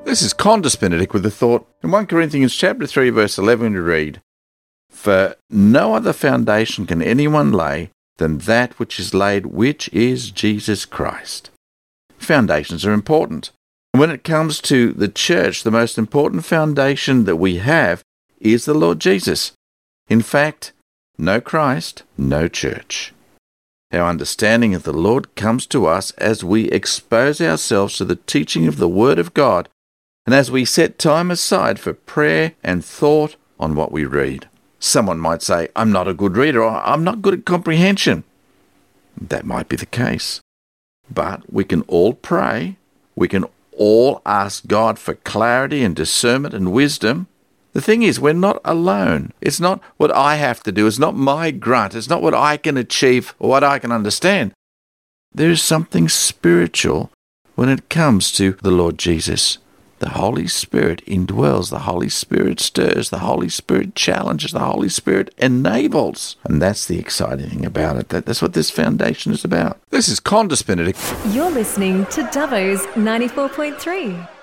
This is Condis Benedict with the thought. In 1 Corinthians chapter 3, verse 11, we read, "For no other foundation can anyone lay than that which is laid, which is Jesus Christ." Foundations are important. And when it comes to the church, the most important foundation that we have is the Lord Jesus. In fact, no Christ, no church. Our understanding of the Lord comes to us as we expose ourselves to the teaching of the Word of God and as we set time aside for prayer and thought on what we read. Someone might say, "I'm not a good reader," or "I'm not good at comprehension." That might be the case. But we can all pray. We can all ask God for clarity and discernment and wisdom. The thing is, we're not alone. It's not what I have to do. It's not my grunt. It's not what I can achieve or what I can understand. There is something spiritual when it comes to the Lord Jesus. The Holy Spirit indwells. The Holy Spirit stirs. The Holy Spirit challenges. The Holy Spirit enables. And that's the exciting thing about it. That's what this foundation is about. This is Condis Benedict. You're listening to Dubbo's 94.3.